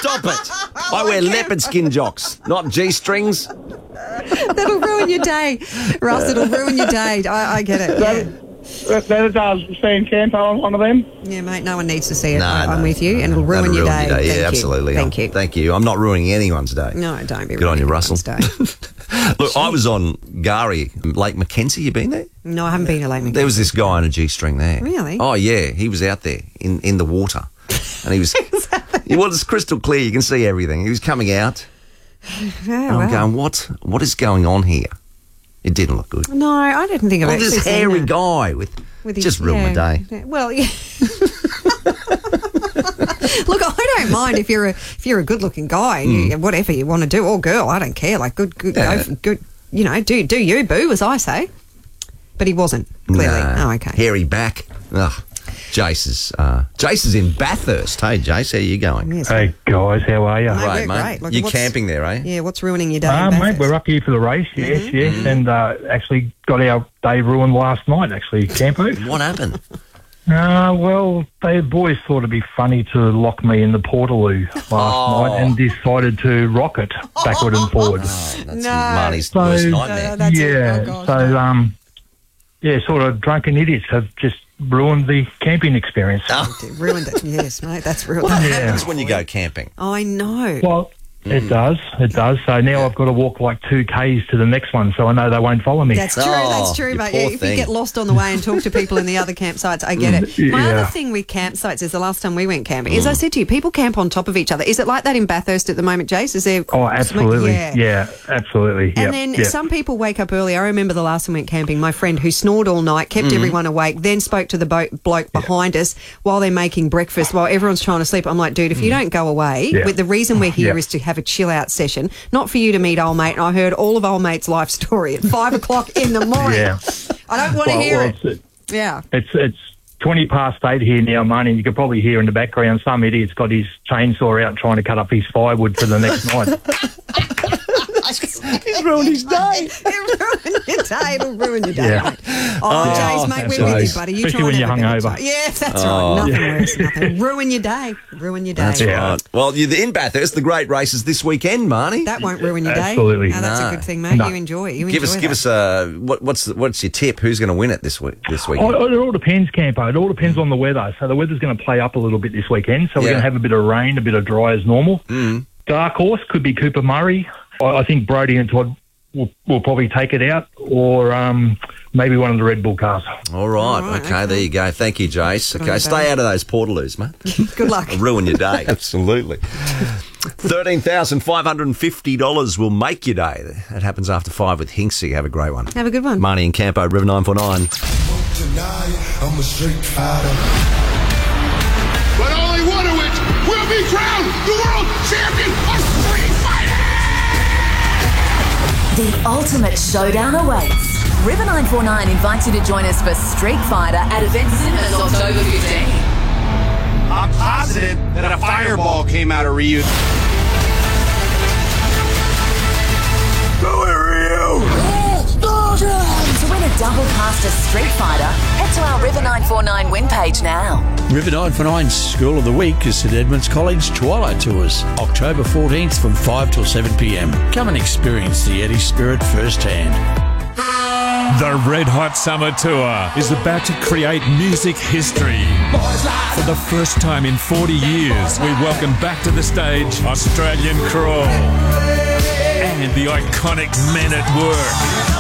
Stop it. I wear leopard skin jocks, not G-strings. That'll ruin your day. Russ, it'll ruin your day. I get it. Yeah. That does seeing Campo on one of them. Yeah, mate, no one needs to see it. No, I'm with you, and it'll ruin your day. Thank Yeah, you. absolutely. Thank you. Thank you. I'm not ruining anyone's day. No, don't be Good on you, ruining Russell. anyone's day. Look, I was on Gari, Lake Mackenzie. You been there? No, I haven't been to Lake Mackenzie. There was this guy on a G-string there. Really? Oh, yeah. He was out there in the water. And he was... Well, it's crystal clear. You can see everything. He was coming out. Yeah, I'm going, what is going on here? It didn't look good. No, I didn't think of it. This hairy guy with his, just ruined my day. Yeah. Well, yeah. Look, I don't mind if you're a good-looking guy and you, whatever you want to do, or girl, I don't care. Like, good, good. You know, do you, boo, as I say. But he wasn't, clearly. No. Oh, okay. Hairy back. Ugh. Jace is in Bathurst. Hey, Jace, how you going? Yes, Hey guys, how are you? Mate, Great, we're mate. great. Look, You're camping there, eh? Yeah, what's ruining your day? in Mate, Bathurst? we're up here for the race, yes, and actually got our day ruined last night, actually, Campo. What happened? Well, the boys thought it'd be funny to lock me in the Portaloo last night and decided to rock it backward and forward. That's No. Marnie's So- worst nightmare. That's yeah, oh gosh, sort of drunken idiots have just ruined the camping experience. ruined it. Yes, mate, that's ruined. What Yeah. happens when you go camping? I know. Well, it does. So now I've got to walk like 2 Ks to the next one, so I know they won't follow me. That's true, you mate. poor If you thing. get lost on the way and talk to people in the other campsites, I get it. My Yeah. other thing with campsites is the last time we went camping, as I said to you, people camp on top of each other. Is it like that in Bathurst at the moment, Jace? Is there... Oh, absolutely. Yeah. Yeah, absolutely. And then some people wake up early. I remember the last time we went camping, my friend who snored all night, kept everyone awake, then spoke to the bloke behind us while they're making breakfast, while everyone's trying to sleep. I'm like, dude, if you don't go away, with the reason we're here is to have a chill-out session, not for you to meet old mate. And I heard all of old mate's life story at 5 o'clock in the morning. Yeah. I don't want to hear it. Yeah. It's 20 past 8 here now, Marnie, and you can probably hear in the background some idiot's got his chainsaw out trying to cut up his firewood for the next night. He's ruined his day. It'll ruin your day. It'll ruin your day, Yeah. mate. Oh, Jace, mate, we're with you, buddy. You Especially try when and you're have a better hungover. time. Yes, that's right. Nothing worse. Nothing. Ruin your day. Ruin your day. That's right. Well, you're in Bathurst. The great races this weekend, Marnie. That won't ruin your day. Absolutely. No, that's No. a good thing, mate. No. You enjoy it. Give us what's your tip? Who's going to win it this weekend? It all depends, Campo. It all depends on the weather. So the weather's going to play up a little bit this weekend. So we're going to have a bit of rain, a bit of dry as normal. Dark horse could be Cooper Murray. I think Brody and Todd will probably take it out, or maybe one of the Red Bull cars. All right. Okay, there you go. Thank you, Jace. Okay, stay out of those Portaloos, mate. Good luck. It'll ruin your day. Absolutely. $13,550 will make your day. That happens after 5 with Hinksy. Have a great one. Have a good one. Marnie and Campo, River 949. I'm a street fighter. But only one of which will be crowned the world champion of Street Fighter! The ultimate showdown awaits. River 949 invites you to join us for Street Fighter at Event Cinemas October 15. I'm positive that a fireball came out of Ryu. Who are you? To win a double pass to Street Fighter, head to our River 949 win page now. River 949's School of the Week is St Edmunds College Twilight Tours, October 14th from 5 till 7 p.m. Come and experience the Eddie spirit firsthand. The Red Hot Summer Tour is about to create music history. For the first time in 40 years, we welcome back to the stage Australian Crawl and the iconic Men at Work.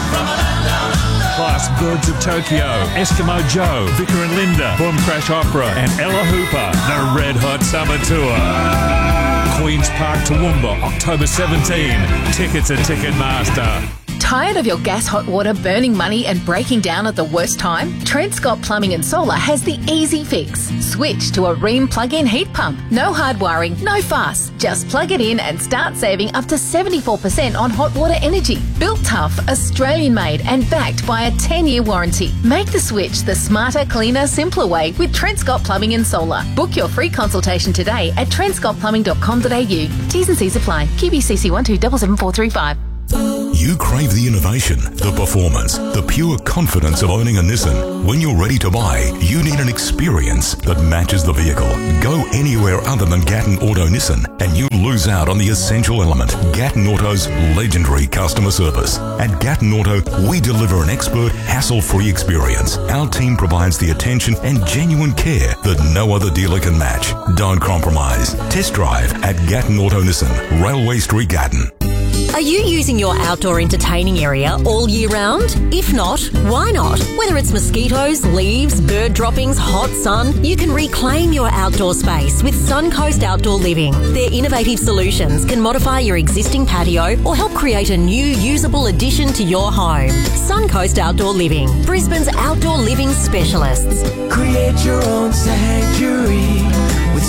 Plus Birds of Tokyo, Eskimo Joe, Vicar and Linda, Boom Crash Opera and Ella Hooper. The Red Hot Summer Tour. Queen's Park, Toowoomba, October 17. Tickets at Ticketmaster. Tired of your gas hot water burning money and breaking down at the worst time? Trent Scott Plumbing and Solar has the easy fix. Switch to a Rheem plug-in heat pump. No hard wiring, no fuss. Just plug it in and start saving up to 74% on hot water energy. Built tough, Australian-made and backed by a 10-year warranty. Make the switch the smarter, cleaner, simpler way with Trent Scott Plumbing and Solar. Book your free consultation today at trentscottplumbing.com.au. T's and C's apply. QBCC 12777435. You crave the innovation, the performance, the pure confidence of owning a Nissan. When you're ready to buy, you need an experience that matches the vehicle. Go anywhere other than Gatton Auto Nissan and you lose out on the essential element, Gatton Auto's legendary customer service. At Gatton Auto, we deliver an expert, hassle-free experience. Our team provides the attention and genuine care that no other dealer can match. Don't compromise. Test drive at Gatton Auto Nissan, Railway Street, Gatton. Are you using your outdoor entertaining area all year round? If not, why not? Whether it's mosquitoes, leaves, bird droppings, hot sun, you can reclaim your outdoor space with Suncoast Outdoor Living. Their innovative solutions can modify your existing patio or help create a new usable addition to your home. Suncoast Outdoor Living, Brisbane's outdoor living specialists. Create your own sanctuary with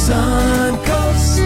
Suncoast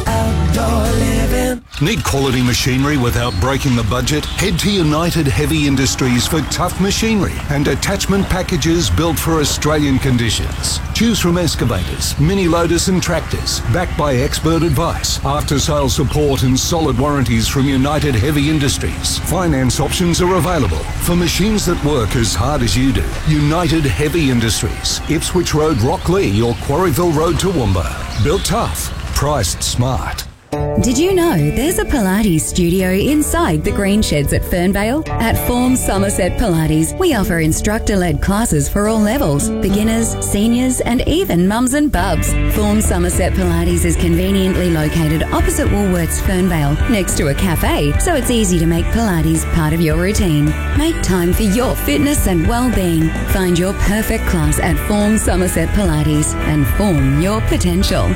Outdoor Living. Need quality machinery without breaking the budget? Head to United Heavy Industries for tough machinery and attachment packages built for Australian conditions. Choose from excavators, mini loaders and tractors, backed by expert advice, after-sale support and solid warranties from United Heavy Industries. Finance options are available for machines that work as hard as you do. United Heavy Industries, Ipswich Road, Rocklea or Quarryville Road, Toowoomba. Built tough, priced smart. Did you know there's a Pilates studio inside the Green Sheds at Fernvale? At Form Somerset Pilates, we offer instructor-led classes for all levels, beginners, seniors, and even mums and bubs. Form Somerset Pilates is conveniently located opposite Woolworths Fernvale, next to a cafe, so it's easy to make Pilates part of your routine. Make time for your fitness and well-being. Find your perfect class at Form Somerset Pilates and form your potential.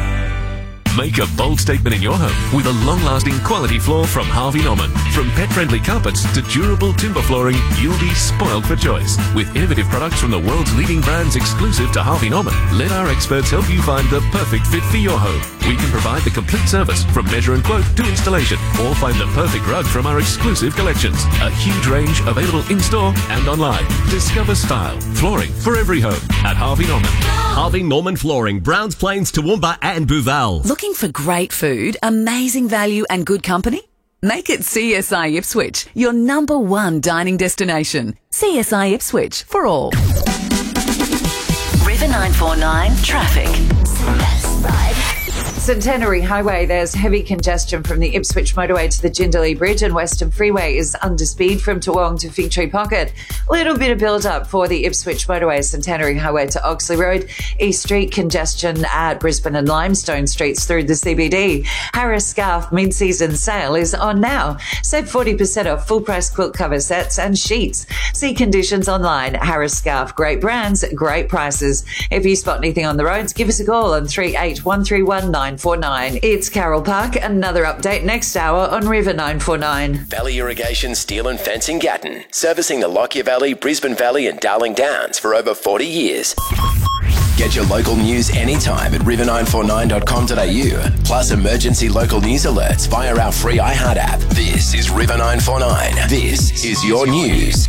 Make a bold statement in your home with a long-lasting quality floor from Harvey Norman. From pet-friendly carpets to durable timber flooring, you'll be spoiled for choice. With innovative products from the world's leading brands exclusive to Harvey Norman, let our experts help you find the perfect fit for your home. We can provide the complete service from measure and quote to installation, or find the perfect rug from our exclusive collections. A huge range available in-store and online. Discover style, flooring for every home at Harvey Norman. Harvey Norman Flooring, Browns Plains, Toowoomba and Booval. Looking for great food, amazing value and good company? Make it CSI Ipswich, your #1 dining destination. CSI Ipswich for all. River 949 traffic. Centenary Highway, there's heavy congestion from the Ipswich motorway to the Jindalee Bridge, and Western Freeway is under speed from Toowong to Fig Tree Pocket. A little bit of build-up for the Ipswich motorway, Centenary Highway to Oxley Road. East Street congestion at Brisbane and Limestone Streets through the CBD. Harris Scarf mid-season sale is on now. Save 40% off full-price quilt cover sets and sheets. See conditions online. Harris Scarf, great brands, great prices. If you spot anything on the roads, give us a call on 38131949. It's Carol Park. Another update next hour on River 949. Valley Irrigation Steel and Fencing Gatton, servicing the Lockyer Valley, Brisbane Valley and Darling Downs for over 40 years. Get your local news anytime at river949.com.au, plus emergency local news alerts via our free iHeart app. This is River 949. This is your news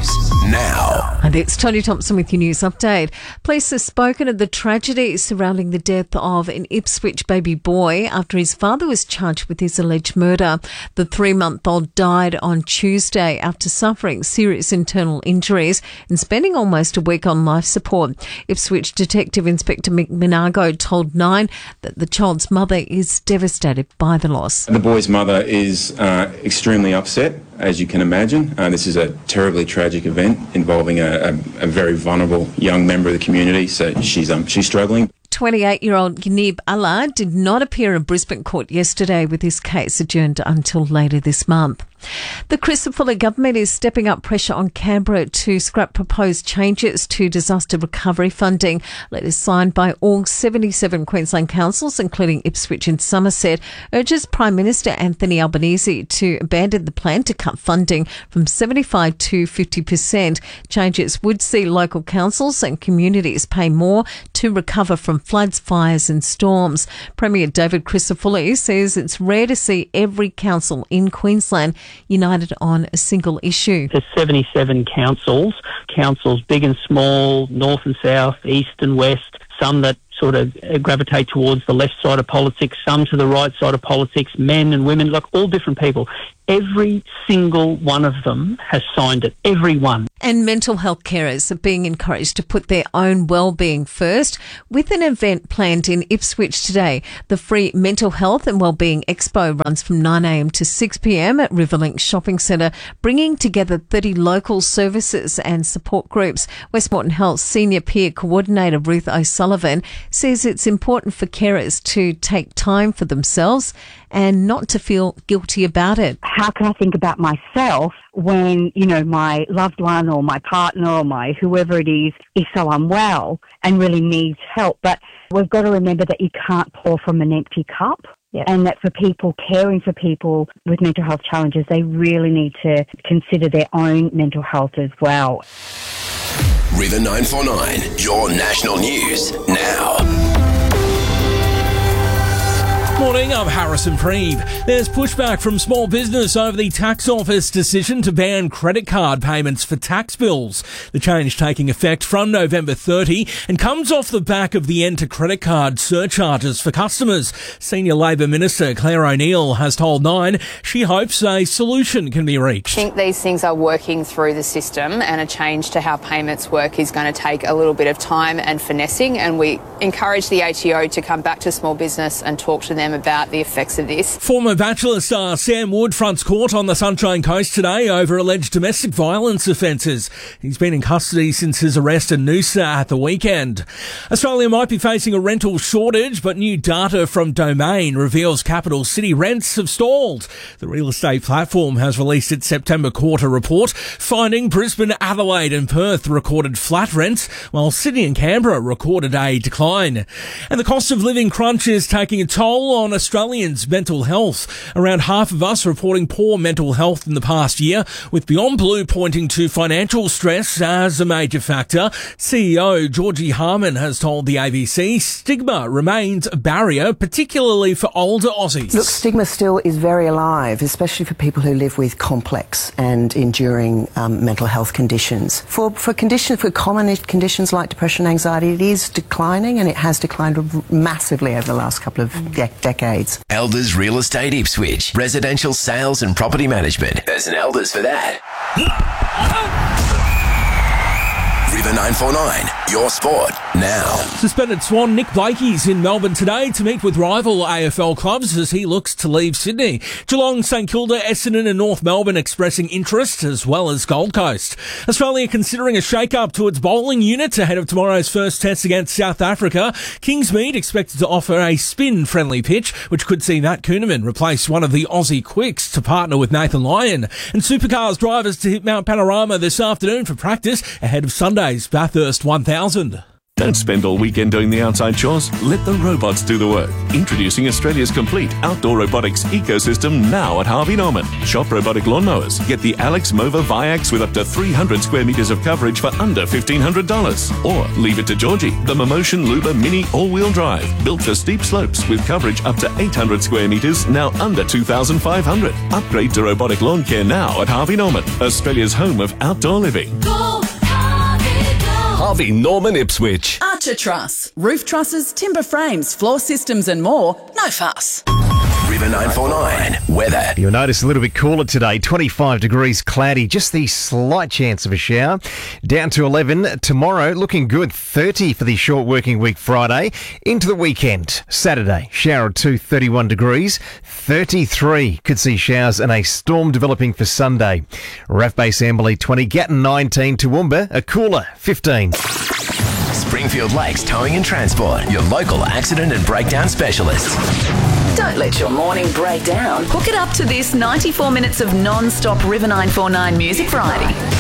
now. And it's Tony Thompson with your news update. Police have spoken of the tragedy surrounding the death of an Ipswich baby boy after his father was charged with his alleged murder. The 3-month-old died on Tuesday after suffering serious internal injuries and spending almost a week on life support. Ipswich Detective Inspector Mick Minago told Nine that the child's mother is devastated by the loss. The boy's mother is extremely upset, as you can imagine. This is a terribly tragic event involving a very vulnerable young member of the community, so she's struggling. 28-year-old Yanib Allah did not appear in Brisbane court yesterday, with his case adjourned until later this month. The Christopher government is stepping up pressure on Canberra to scrap proposed changes to disaster recovery funding. Letters signed by all 77 Queensland councils, including Ipswich and Somerset, urges Prime Minister Anthony Albanese to abandon the plan to cut funding from 75% to 50%. Changes would see local councils and communities pay more to recover from floods, fires and storms. Premier David Crisafulli says it's rare to see every council in Queensland united on a single issue. There's 77 councils big and small, north and south, east and west, some that sort of gravitate towards the left side of politics, some to the right side of politics, men and women, like all different people. Every single one of them has signed it. Everyone. And mental health carers are being encouraged to put their own well-being first with an event planned in Ipswich today. The free Mental Health and Wellbeing Expo runs from 9am to 6pm at Riverlink Shopping Centre, bringing together 30 local services and support groups. Westmoreton Health Senior Peer Coordinator Ruth O'Sullivan says it's important for carers to take time for themselves and not to feel guilty about it. How can I think about myself when, you know, my loved one or my partner or my whoever it is so unwell and really needs help? But we've got to remember that you can't pour from an empty cup. Yeah. And that for people caring for people with mental health challenges, they really need to consider their own mental health as well. River 949, your national news now. Morning, I'm Harrison Preeve. There's pushback from small business over the tax office decision to ban credit card payments for tax bills. The change taking effect from November 30 and comes off the back of the end to credit card surcharges for customers. Senior Labor Minister Claire O'Neill has told Nine she hopes a solution can be reached. I think these things are working through the system, and a change to how payments work is going to take a little bit of time and finessing, and we encourage the ATO to come back to small business and talk to them about the effects of this. Former Bachelor star Sam Wood fronts court on the Sunshine Coast today over alleged domestic violence offences. He's been in custody since his arrest in Noosa at the weekend. Australia might be facing a rental shortage, but new data from Domain reveals capital city rents have stalled. The real estate platform has released its September quarter report, finding Brisbane, Adelaide and Perth recorded flat rents, while Sydney and Canberra recorded a decline. And the cost of living crunch is taking a toll on Australians' mental health. Around half of us reporting poor mental health in the past year, with Beyond Blue pointing to financial stress as a major factor. CEO Georgie Harman has told the ABC stigma remains a barrier, particularly for older Aussies. Look, stigma still is very alive, especially for people who live with complex and enduring mental health conditions. For common conditions like depression and anxiety, it is declining, and it has declined massively over the last couple of decades. Elders Real Estate Ipswich. Residential sales and property management. There's an Elders for that. River 949, your sport now. Suspended Swan Nick Blakey's in Melbourne today to meet with rival AFL clubs as he looks to leave Sydney. Geelong, St Kilda, Essendon and North Melbourne expressing interest, as well as Gold Coast. Australia considering a shake-up to its bowling unit ahead of tomorrow's first test against South Africa. Kingsmead expected to offer a spin-friendly pitch, which could see Matt Kuhneman replace one of the Aussie quicks to partner with Nathan Lyon. And Supercars drivers to hit Mount Panorama this afternoon for practice ahead of Sunday's Bathurst 1000. Don't spend all weekend doing the outside chores. Let the robots do the work. Introducing Australia's complete outdoor robotics ecosystem now at Harvey Norman. Shop robotic lawnmowers. Get the Alex Mova Viax with up to 300 square metres of coverage for under $1,500. Or leave it to Georgie, the Momotion Luba Mini all-wheel drive. Built for steep slopes with coverage up to 800 square metres, now under $2,500. Upgrade to robotic lawn care now at Harvey Norman, Australia's home of outdoor living. Harvey Norman Ipswich. Archer Truss. Roof trusses, timber frames, floor systems and more. No fuss. River 949, weather. You'll notice a little bit cooler today. 25 degrees, cloudy, just the slight chance of a shower. Down to 11 tomorrow, looking good. 30 for the short working week Friday. Into the weekend, Saturday, shower or 2, 31 degrees. 33 could see showers and a storm developing for Sunday. RAF Base Amberley 20, Gatton 19, Toowoomba a cooler 15. Springfield Lakes Towing and Transport, your local accident and breakdown specialists. Don't let your morning break down. Hook it up to this 94 minutes of non-stop River 949 Music Variety.